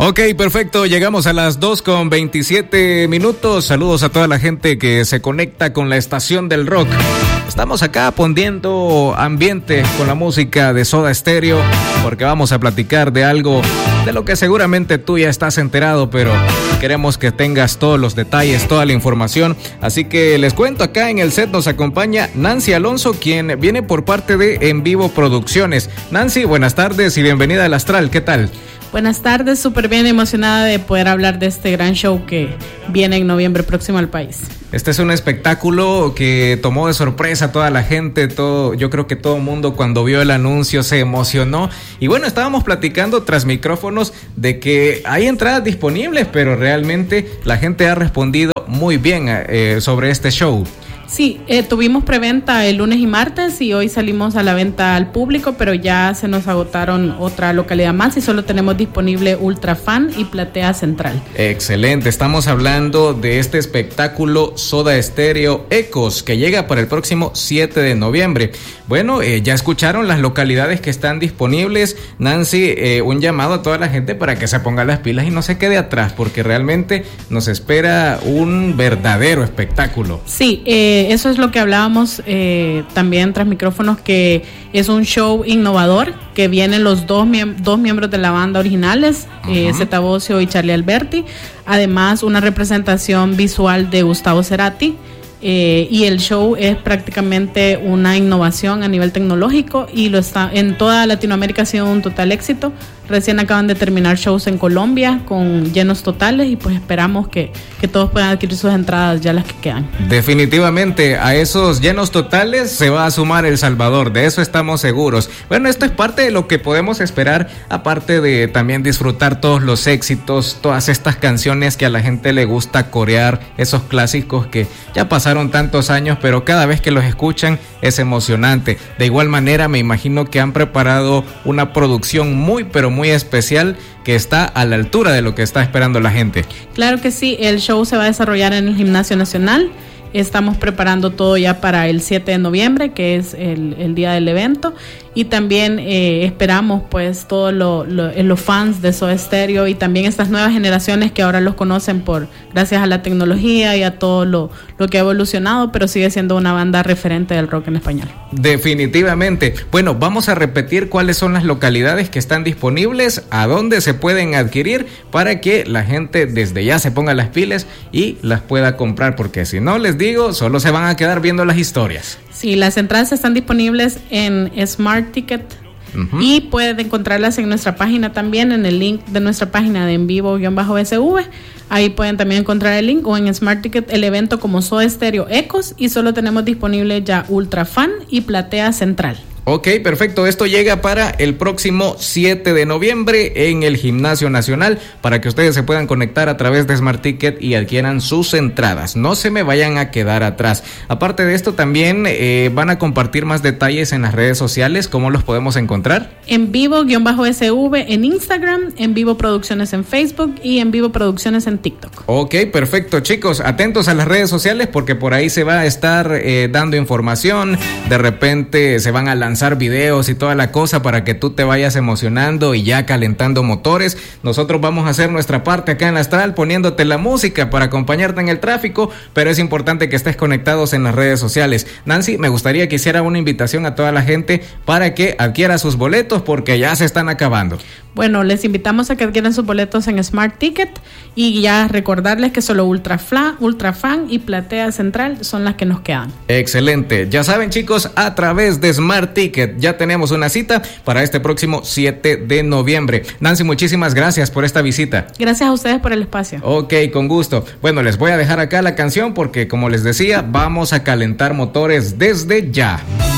Ok, perfecto. Llegamos a las 2:27. Saludos a toda la gente que se conecta con la estación del rock. Estamos acá poniendo ambiente con la música de Soda Stereo, porque vamos a platicar de algo de lo que seguramente tú ya estás enterado, pero queremos que tengas todos los detalles, toda la información. Así que les cuento, acá en el set nos acompaña Nancy Alonso, quien viene por parte de En Vivo Producciones. Nancy, buenas tardes y bienvenida al Astral. ¿Qué tal? Buenas tardes, súper bien, emocionada de poder hablar de este gran show que viene en noviembre próximo al país. Este es un espectáculo que tomó de sorpresa a toda la gente, yo creo que todo el mundo cuando vio el anuncio se emocionó. Y bueno, estábamos platicando tras micrófonos de que hay entradas disponibles, pero realmente la gente ha respondido muy bien sobre este show. Sí, tuvimos preventa el lunes y martes y hoy salimos a la venta al público, pero ya se nos agotaron otra localidad más y solo tenemos disponible Ultra Fan y Platea Central. Excelente, estamos hablando de este espectáculo Soda Stereo Ecos que llega para el próximo 7 de noviembre. Bueno, ya escucharon las localidades que están disponibles. Nancy, un llamado a toda la gente para que se ponga las pilas y no se quede atrás, porque realmente nos espera un verdadero espectáculo. Sí, eso es lo que hablábamos también tras micrófonos, que es un show innovador, que vienen los dos miembros de la banda originales, Zeta Bosio y Charlie Alberti, además una representación visual de Gustavo Cerati, y el show es prácticamente una innovación a nivel tecnológico y lo está en toda Latinoamérica, ha sido un total éxito. Recién acaban de terminar shows en Colombia con llenos totales y pues esperamos que todos puedan adquirir sus entradas, ya las que quedan. Definitivamente a esos llenos totales se va a sumar El Salvador, de eso estamos seguros. Bueno, esto es parte de lo que podemos esperar, aparte de también disfrutar todos los éxitos, todas estas canciones que a la gente le gusta corear, esos clásicos que ya pasaron tantos años, pero cada vez que los escuchan es emocionante. De igual manera me imagino que han preparado una producción muy especial que está a la altura de lo que está esperando la gente. Claro que sí, el show se va a desarrollar en el Gimnasio Nacional. Estamos preparando todo ya para el 7 de noviembre, que es el día del evento. Y también esperamos pues todos los fans de Soda Stereo y también estas nuevas generaciones que ahora los conocen gracias a la tecnología y a todo lo que ha evolucionado, pero sigue siendo una banda referente del rock en español. Definitivamente. Bueno, vamos a repetir cuáles son las localidades que están disponibles, a dónde se pueden adquirir para que la gente desde ya se ponga las pilas y las pueda comprar, porque si no, les digo, solo se van a quedar viendo las historias. Sí, las entradas están disponibles en Smart Ticket y pueden encontrarlas en nuestra página también, en el link de nuestra página de En Vivo-SV. Ahí pueden también encontrar el link, o en Smart Ticket el evento como Soda Stereo Ecos, y solo tenemos disponible ya Ultra Fan y Platea Central. Ok, perfecto. Esto llega para el próximo 7 de noviembre en el Gimnasio Nacional para que ustedes se puedan conectar a través de Smart Ticket y adquieran sus entradas. No se me vayan a quedar atrás. Aparte de esto, también van a compartir más detalles en las redes sociales. ¿Cómo los podemos encontrar? En Vivo-SV en Instagram, En Vivo Producciones en Facebook y En Vivo Producciones en TikTok. Ok, perfecto, chicos. Atentos a las redes sociales porque por ahí se va a estar dando información. De repente se van a lanzar videos y toda la cosa para que tú te vayas emocionando y ya calentando motores. Nosotros vamos a hacer nuestra parte acá en la Astral poniéndote la música para acompañarte en el tráfico, pero es importante que estés conectados en las redes sociales. Nancy, me gustaría que hiciera una invitación a toda la gente para que adquiera sus boletos porque ya se están acabando. Bueno, les invitamos a que adquieran sus boletos en Smart Ticket y ya recordarles que solo Ultra Fan y Platea Central son las que nos quedan. Excelente. Ya saben, chicos, a través de Smart Ticket ya tenemos una cita para este próximo 7 de noviembre. Nancy, muchísimas gracias por esta visita. Gracias a ustedes por el espacio. Ok, con gusto. Bueno, les voy a dejar acá la canción porque, como les decía, vamos a calentar motores desde ya.